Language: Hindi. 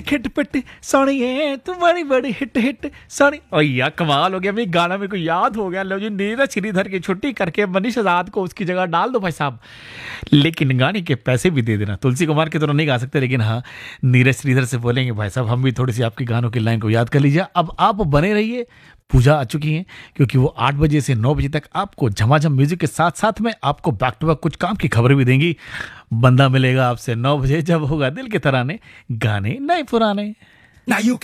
खिटपिट सोनिए तुम्हारी बड़ी हिट हिट सोनी। ओ यार कमाल हो गया, मेरे गाना मेरे को याद हो गया। लो जी, नीरज श्रीधर की छुट्टी करके मनीष आजाद को उसकी जगह डाल दो भाई साहब, लेकिन गाने के पैसे भी दे देना। तुलसी कुमार के तो नहीं गा सकते, लेकिन हाँ नीरज श्रीधर से बोलेंगे भाई साहब हम भी थोड़ी सी आपकी गानों की लाइन को याद कर लीजिए। अब आप बने रहिए, पूजा आ चुकी हैं, क्योंकि वो 8 बजे से 9 बजे तक आपको झमाझम म्यूजिक के साथ साथ में आपको बैक टू बैक कुछ काम की खबर भी देंगी। बंदा मिलेगा आपसे 9 बजे, जब होगा दिल के तराने, गाने नए पुराने।